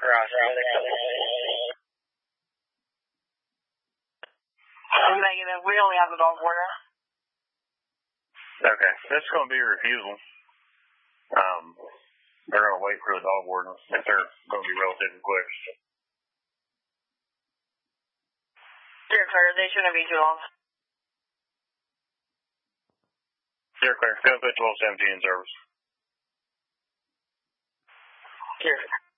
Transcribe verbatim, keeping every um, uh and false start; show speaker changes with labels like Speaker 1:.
Speaker 1: Roger.
Speaker 2: Negative. We only have the dog warden.
Speaker 1: Okay. That's going to be a refusal. Um, they're going to wait for the dog warden if they're going to be relatively quick.
Speaker 2: You're clear. They shouldn't be too long.
Speaker 1: You're clear. Go put twelve seventeen in service.
Speaker 2: You're clear.